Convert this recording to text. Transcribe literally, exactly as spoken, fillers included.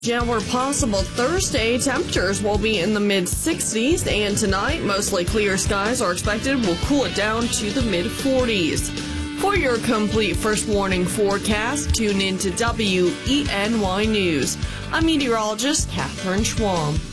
Yeah, where possible Thursday, temperatures will be in the mid sixties, and tonight, mostly clear skies are expected will cool it down to the mid forties. For your complete first warning forecast, tune in to W E N Y News. I'm meteorologist Catherine Schwam.